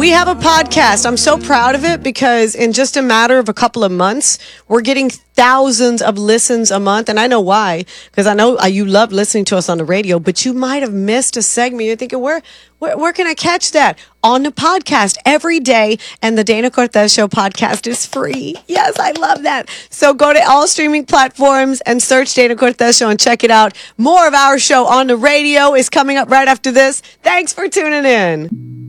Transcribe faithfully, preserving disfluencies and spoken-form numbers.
We have a podcast. I'm so proud of it because in just a matter of a couple of months, we're getting thousands of listens a month. And I know why, because I know uh, you love listening to us on the radio, but you might have missed a segment. You're thinking, where, where, where can I catch that? On the podcast every day. And the Dana Cortez Show podcast is free. Yes, I love that. So go to all streaming platforms and search Dana Cortez Show and check it out. More of our show on the radio is coming up right after this. Thanks for tuning in.